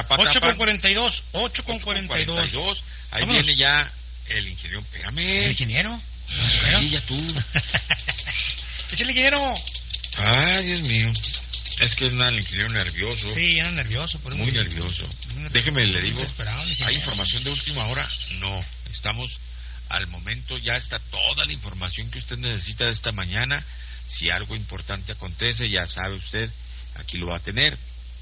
8:42. 8:42. Ahí vámonos. Viene ya el ingeniero. Espérame. ¿El ingeniero? Sí, ya tú. ¡Es el ingeniero! Ay, Dios mío. Es que es el ingeniero nervioso. Sí, era nervioso. Muy nervioso. Déjeme, le digo. ¿Hay información de última hora? No. Estamos al momento, ya está toda la información que usted necesita de esta mañana. Si algo importante acontece, ya sabe usted, aquí lo va a tener.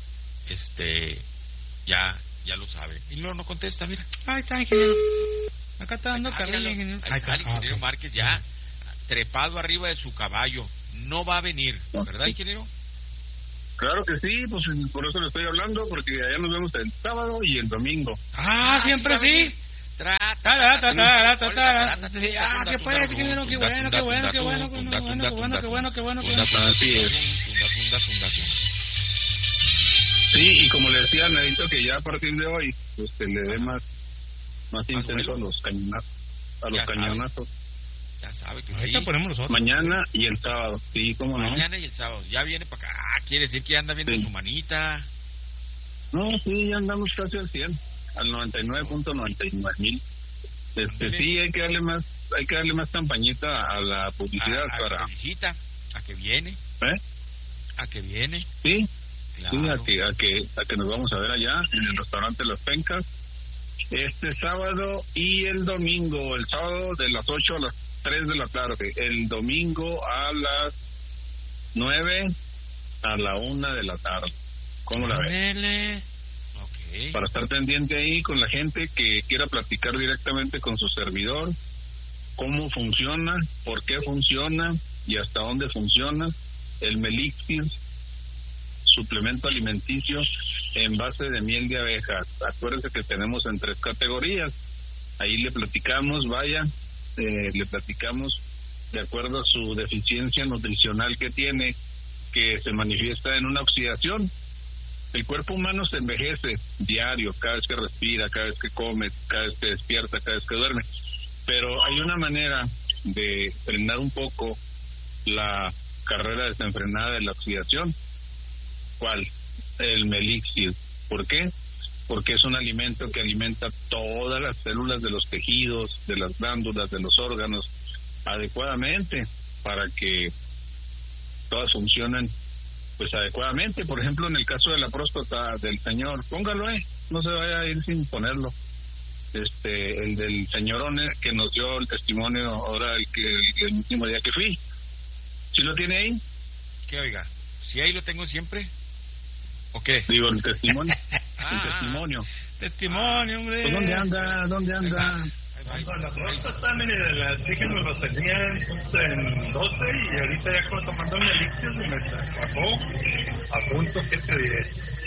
Ya lo sabe. Y luego no contesta, mira. Ahí está, ingeniero. Acá está dando carril, ingeniero. Ahí está el ingeniero Márquez ya trepado arriba de su caballo. No va a venir, ¿verdad, ingeniero? Claro que sí, pues por eso le estoy hablando, porque allá nos vemos el sábado y el domingo. Siempre sí. ¿Qué pues, ingeniero? Qué bueno. Así es. Sí, y como le decía, necesito que ya a partir de hoy le dé más intenso a los cañonazos. Ya sabe que ahorita sí. Ponemos nosotros. Mañana y el sábado, sí, cómo no. Mañana y el sábado, ya viene para acá. Quiere decir que anda viendo su manita. No, sí, ya andamos casi al 100, al 99.99 mil. Sí, hay que darle más campañita a la publicidad para. A que viene. A que viene. Sí. Claro. Sí, a que nos vamos a ver allá en el restaurante Las Pencas este sábado y el domingo. El sábado de las 8 a las 3 de la tarde, el domingo a las 9 a la 1 de la tarde. ¿Cómo la ves? Okay. Para estar pendiente ahí con la gente que quiera platicar directamente con su servidor, cómo funciona, por qué funciona y hasta dónde funciona el Melixir, suplemento alimenticio en base de miel de abejas. Acuérdense que tenemos en 3 categorías. Ahí le platicamos, le platicamos de acuerdo a su deficiencia nutricional que tiene, que se manifiesta en una oxidación. El cuerpo humano se envejece diario, cada vez que respira, cada vez que come, cada vez que despierta, cada vez que duerme. Pero hay una manera de frenar un poco la carrera desenfrenada de la oxidación. ¿Cuál? El Melixir. ¿Por qué? Porque es un alimento que alimenta todas las células de los tejidos, de las glándulas, de los órganos adecuadamente para que todas funcionen pues adecuadamente. Por ejemplo, en el caso de la próstata del señor, póngalo no se vaya a ir sin ponerlo. El del señorone que nos dio el testimonio ahora el último día que fui. ¿Sí lo tiene ahí? Que oiga, si ahí lo tengo siempre. ¿O qué? Digo, el testimonio. Testimonio, hombre. Pues, ¿Dónde anda? La próstata, mire, la oxígeno lo tenía en 12 y ahorita ya tomando el elixir me bajó a punto, ¿qué te diré?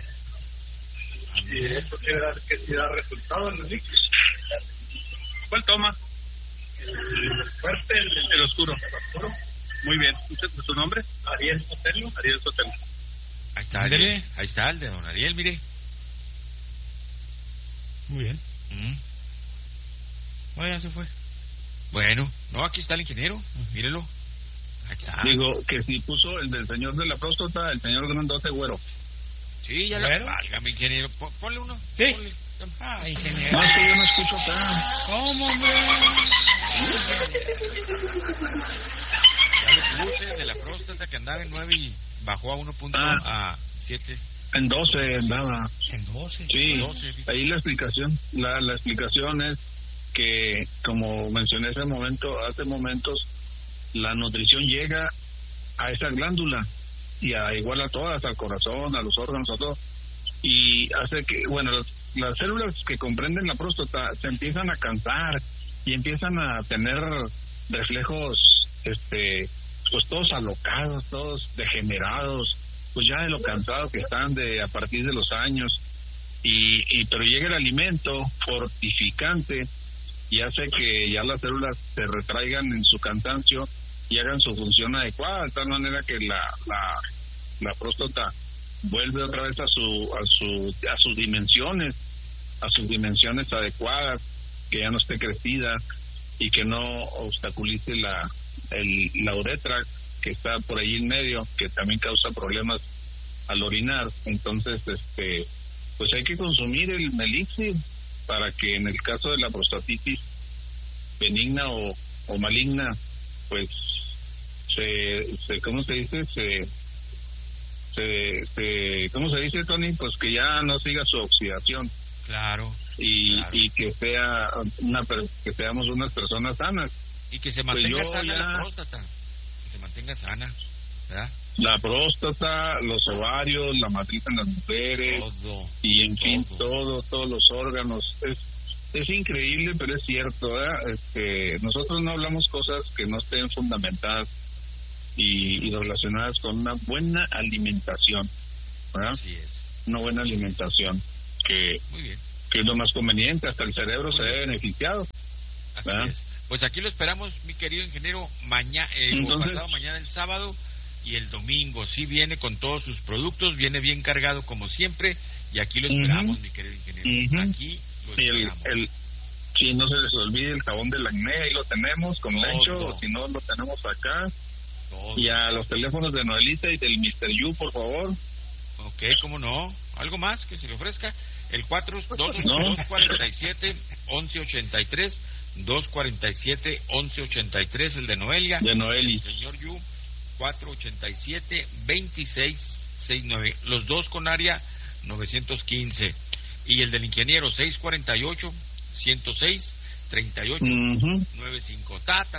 Y eso quiere dar que sí da resultado en el elixir. ¿Cuál toma? El fuerte, el oscuro. El oscuro. Muy bien. ¿Su nombre? Ariel Sotelo. Ahí está el de don Ariel, mire. Muy bien. Ya se fue. Bueno, aquí está el ingeniero, mírelo. Ahí está. Digo que si puso el del señor de la próstata, el señor grandote güero. Sí, ya lo. Válgame, ingeniero. Ponle uno. Sí. Ingeniero. No, es que yo no escucho acá. ¿Cómo, hombre? Ya lo puse, de la próstata que andaba en 9 y bajó a 1.7. En 12 andaba. En 12. Sí, 12, ahí la explicación. La explicación es que, como mencioné hace momentos, la nutrición llega a esa glándula y igual a todas, al corazón, a los órganos, a todo, y hace que, las células que comprenden la próstata se empiezan a cansar y empiezan a tener reflejos, pues todos alocados, todos degenerados, pues ya de lo cansado que están a partir de los años, pero llega el alimento fortificante y hace que ya las células se retraigan en su cansancio y hagan su función adecuada, de tal manera que la próstata vuelve otra vez a sus dimensiones adecuadas, que ya no esté crecida y que no obstaculice la uretra que está por ahí en medio, que también causa problemas al orinar. Entonces pues hay que consumir el Melixir para que en el caso de la prostatitis benigna o maligna, pues ¿cómo se dice? ¿Cómo se dice, Tony? Pues que ya no siga su oxidación. Claro. Y que que seamos unas personas sanas. Y que se mantenga sana la próstata. Que se mantenga sana, ¿verdad? La próstata, los ovarios, la matriz en las mujeres. Todo. Y en fin, todos los órganos. Es increíble, pero es cierto, ¿verdad? Nosotros no hablamos cosas que no estén fundamentadas y relacionadas con una buena alimentación, ¿verdad? Así es. Una buena alimentación Muy bien. que es lo más conveniente, hasta el cerebro se ve beneficiado. Así ¿verdad? es. Pues aquí lo esperamos, mi querido ingeniero, pasado mañana, el sábado y el domingo. Sí viene con todos sus productos, viene bien cargado como siempre, y aquí lo esperamos, mi querido ingeniero. Aquí lo esperamos. Si no se les olvide el jabón del acné, ahí lo tenemos con lecho, o si no lo tenemos acá. Todo. Y a los teléfonos de Noelita y del Mr. Yu, por favor. Ok, cómo no. ¿Algo más que se le ofrezca? El 247-1183, 247-1183, el de Noelia. De Noeli. El señor Yu, 487-2669. Los dos con área 915. Y el del ingeniero, 648-106-3895.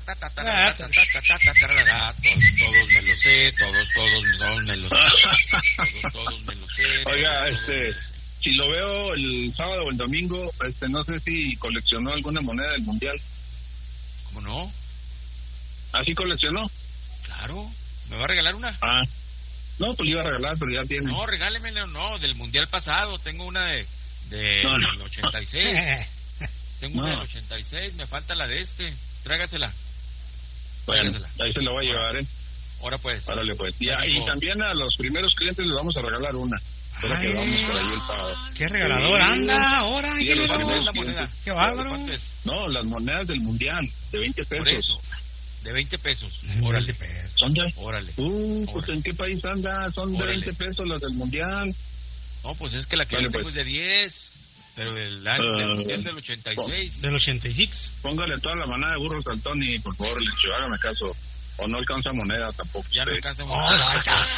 Todos me lo sé, todos me lo sé. Todos me lo sé. Oiga, si lo veo el sábado o el domingo, no sé si coleccionó alguna moneda del mundial. ¿Cómo no? ¿Ah, sí coleccionó? Claro. ¿Me va a regalar una? Ah, no, pues le iba a regalar, pero ya tiene. No, regálemela, no, del mundial pasado. Tengo una del 86. Tengo una del 86, me falta la de Trágasela. Bueno, ahí se la voy a llevar, Ahora pues. Órale pues. Y también a los primeros clientes les vamos a regalar una. Para que vamos por ahí el sábado. ¡Qué regalador! ¡Anda! ¡Ahora! Sí, la moneda. ¡Qué bárbaro! No, las monedas del mundial, de 20 pesos. Por eso, de 20 pesos. Órale. ¿Son de? Órale. Pues ¿en qué país anda? Son de 20 pesos las del mundial. No, pues es que la que yo tengo es de 10. Pero del mundial del 86. Del 86. Póngale toda la manada de burros al Tony, por favor, Lecho, hágame caso. O no alcanza moneda tampoco. Ya no alcanza moneda.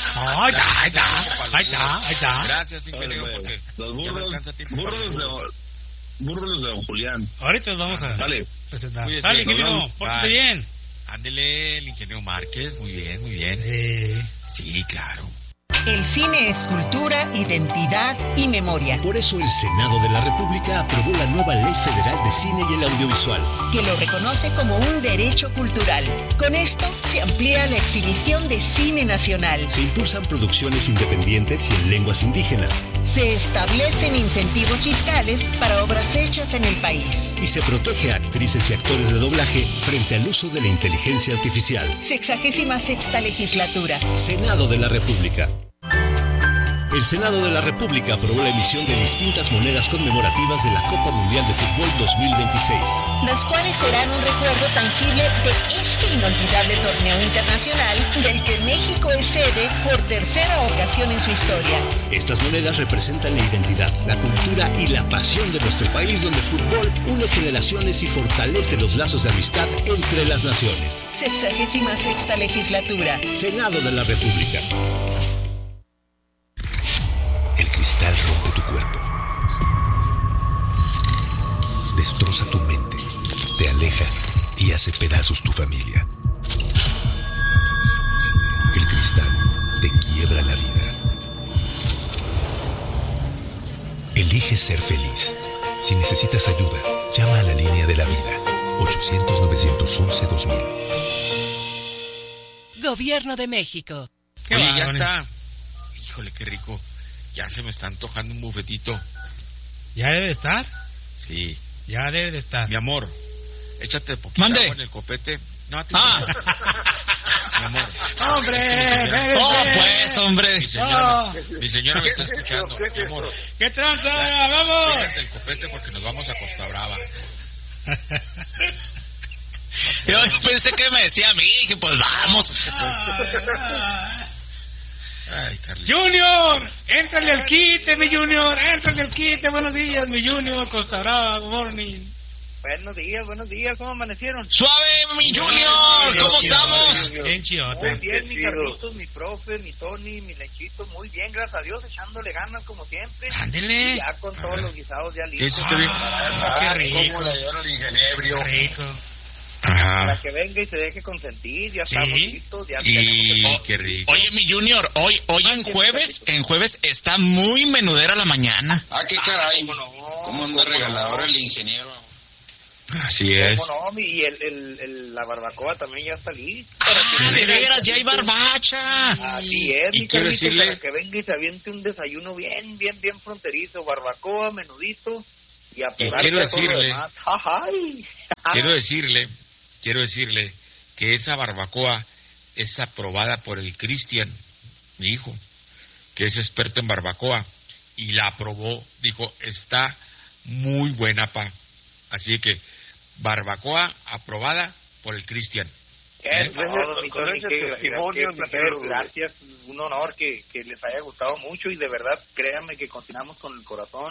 Ahí está. Gracias, ingeniero, porque los burros de don Julián. Ahorita los vamos a presentar. Dale, ingeniero, pórtese bien. Ándele, el ingeniero Márquez. Muy bien. Sí, claro. El cine es cultura, identidad y memoria. Por eso el Senado de la República aprobó la nueva Ley Federal de Cine y el Audiovisual, que lo reconoce como un derecho cultural. Con esto se amplía la exhibición de cine nacional. Se impulsan producciones independientes y en lenguas indígenas. Se establecen incentivos fiscales para obras hechas en el país. Y se protege a actrices y actores de doblaje frente al uso de la inteligencia artificial. 66ª legislatura. Senado de la República. El Senado de la República aprobó la emisión de distintas monedas conmemorativas de la Copa Mundial de Fútbol 2026. Las cuales serán un recuerdo tangible de este inolvidable torneo internacional del que México es sede por tercera ocasión en su historia. Estas monedas representan la identidad, la cultura y la pasión de nuestro país, donde el fútbol une generaciones y fortalece los lazos de amistad entre las naciones. 66ª legislatura. Senado de la República. El cristal rompe tu cuerpo, destroza tu mente, te aleja y hace pedazos tu familia. El cristal te quiebra la vida. Elige ser feliz. Si necesitas ayuda, llama a la línea de la vida, 800-911-2000. Gobierno de México. Oye, ya está. Híjole, qué rico. Ya se me está antojando un bufetito. ¿Ya debe de estar? Sí. Ya debe de estar. Mi amor, échate poquito agua en el copete. No, mi amor. ¡Hombre! Pues, hombre. Mi señora me está escuchando. Mi amor. ¿Qué tranza? ¡Vamos! Pégate el copete porque nos vamos a Costa Brava. Yo pensé que me decía a mí, que pues vamos. Ay, Carlito. Junior, éntrale al quite, mi Junior, éntrale al quite. Buenos días, mi Junior, Costa Brava, good morning. Buenos días, ¿cómo amanecieron? ¡Suave, mi Junior! ¿Cómo estamos? Bien chiota. Muy bien, mi Carlitos, mi profe, mi Tony, mi Lenchito, muy bien, gracias a Dios, echándole ganas como siempre. Ándele. Y ya con todos los guisados ya listos. ¿Qué hiciste bien? Qué rico. ¿Cómo le dieron el ingeniero? Rico. Para Ajá. que venga y se deje consentir, ya estamos listos. Ya Y tenemos qué rico. Oye, mi Junior, hoy en jueves está muy menudera la mañana. Ah, qué caray. ¿Cómo anda regalador el ingeniero? Así es. ¿Cómo no? Y la barbacoa también ya está lista. Ah, de veras, ya hay barbacha. Así es, Y mi quiero Carlitos, decirle- para que venga y se aviente un desayuno bien fronterizo, barbacoa, menudito y a pegar quiero todo lo decirle- demás. ¡Ay! Quiero decirle que esa barbacoa es aprobada por el Cristian, mi hijo, que es experto en barbacoa, y la aprobó, dijo, está muy buena, pa. Así que, barbacoa aprobada por el Cristian. Gracias, un honor que les haya gustado mucho y de verdad créanme que continuamos con el corazón,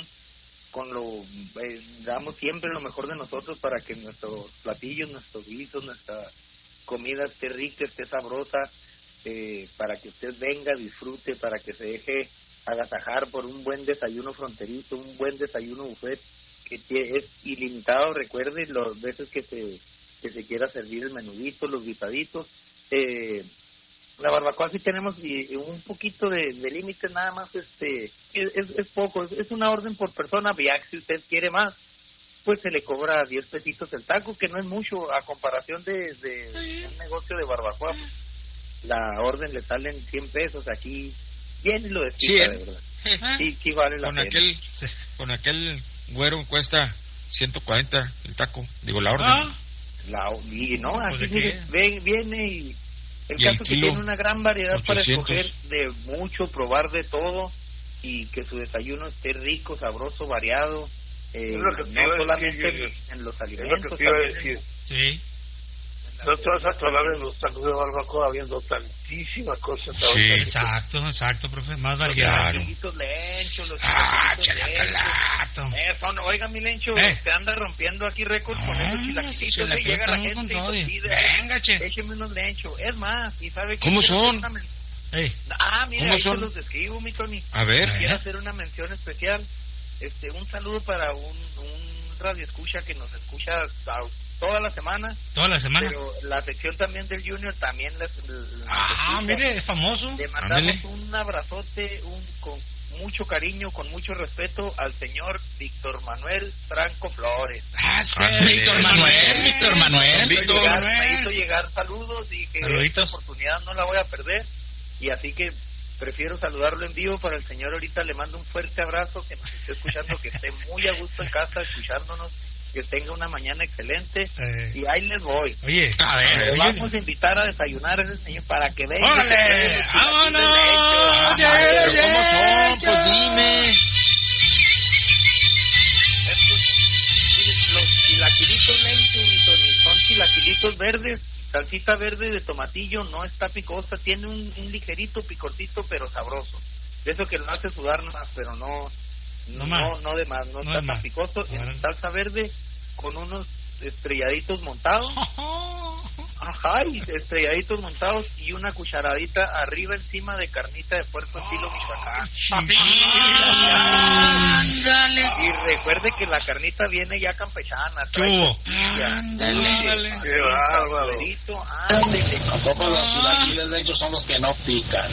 damos siempre lo mejor de nosotros para que nuestros platillos, nuestros guisos, nuestra comida esté rica, esté sabrosa, para que usted venga, disfrute, para que se deje agasajar por un buen desayuno fronterizo, un buen desayuno buffet que es ilimitado. Recuerde las veces que se quiera servir el menudito, los guisaditos. La barbacoa sí tenemos un poquito de límite, nada más es poco, es una orden por persona. Ya si usted quiere más, pues se le cobra 10 pesitos el taco, que no es mucho a comparación de un negocio de barbacoa. La orden le salen 100 pesos aquí, bien y lo despida, de verdad. Sí vale la pena. Con aquel güero cuesta 140 el taco, digo la orden. Aquí viene y el ¿Y caso el que kilo? tiene una gran variedad 800. para escoger de mucho, probar de todo y que su desayuno esté rico, sabroso, variado, no solamente en los alimentos. Sí. No te vas a aclarar en los tacos de barbacoa habiendo tantísimas cosas. Sí. Exacto, profe, más variedad. Claro. Chale a calato. Oiga, mi Lencho, se anda rompiendo aquí récord con esos chilaquilitos. Llega la gente y nos pide, venga, che. écheme unos Lencho. Es más, ¿y sabe ¿Cómo son? Mira, ¿Cómo ahí son? se los describo, mi Tony. A ver. Quiero hacer una mención especial. Un saludo para un radioescucha que nos escucha toda la semana. Pero la sección también del Junior también mire, es famoso. Le mandamos un abrazote con mucho cariño, con mucho respeto al señor Víctor Manuel Franco Flores. Víctor Manuel. Me hizo llegar saludos y que esta oportunidad no la voy a perder. Y así que prefiero saludarlo en vivo para el señor. Ahorita le mando un fuerte abrazo, que nos esté escuchando, que esté muy a gusto en casa escuchándonos, que tenga una mañana excelente. Y ahí les voy. Oye, a ver, vamos a invitar a desayunar a ese señor para que venga. ¡Órale! ¡Vámonos! ¿Cómo son? Pues dime. Los chilaquilitos Lencho, mi Tony, son chilaquilitos verdes, salsita verde de tomatillo, no está picosa, tiene un ligerito picorcito, pero sabroso. De eso que lo hace sudar más, pero no de más, no está tan picoso. En salsa verde con unos estrelladitos montados. Y estrelladitos montados y una cucharadita arriba encima de carnita de puerco estilo Michoacán. Y recuerde que la carnita viene ya campechana. Ándale. Qué bárbaro. Tampoco los chilaquiles de ellos son los que no pican.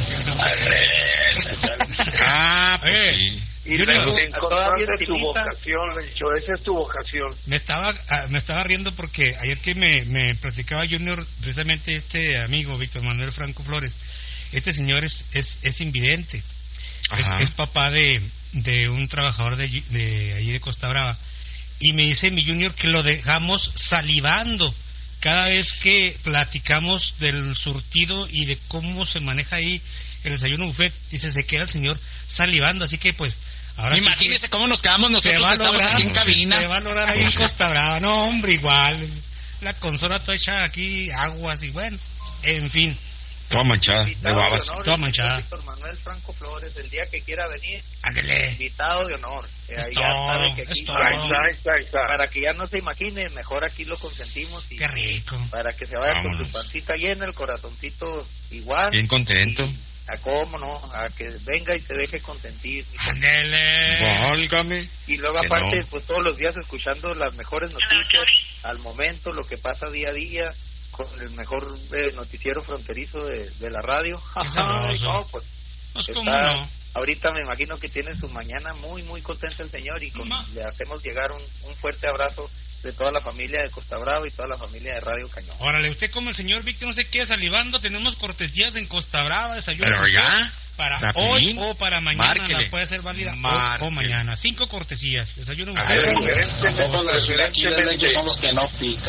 Pues y encontraste tu vocación, Lencho, esa es tu vocación. Me estaba riendo porque ayer que me platicaba Junior, precisamente este amigo Víctor Manuel Franco Flores, este señor es invidente, es papá de un trabajador de allí de Costa Brava, y me dice mi Junior que lo dejamos salivando cada vez que platicamos del surtido y de cómo se maneja ahí el desayuno buffet. Dice, se queda el señor salivando, así que pues ahora imagínese cómo nos quedamos nosotros que estamos aquí en cabina. Se va a lograr ahí en Costa Brava. No, hombre, igual la consola toda hecha aquí, aguas y bueno, en fin. Toda manchada, de babas. Toda manchada. Víctor Manuel Franco Flores, el día que quiera venir, ándale, invitado de honor. Es Ya sabe que aquí, Exacto. para que ya no se imagine, mejor aquí lo consentimos. Y qué rico. Para que se vaya Vámonos. con su pancita llena, el corazoncito igual. Bien contento. A cómo no, a que venga y se deje consentir. Ándale. Válgame. Y luego Que aparte, no. pues todos los días escuchando las mejores noticias, al momento, lo que pasa día a día, con el mejor noticiero fronterizo de la radio. Qué sabroso. No, pues ¿Cómo no? ahorita me imagino que tiene su mañana muy, muy contenta el señor y le hacemos llegar un fuerte abrazo de toda la familia de Costa Brava y toda la familia de Radio Cañón. Órale, usted como el señor Víctor no se queda salivando, tenemos cortesías en Costa Brava, desayuno. Pero ya, para rapidín. hoy o para mañana, Márquele. la puede ser válida Márquele. o mañana. 5 cortesías, desayuno. A ver, Los chilaquiles de ellos son los que no pican.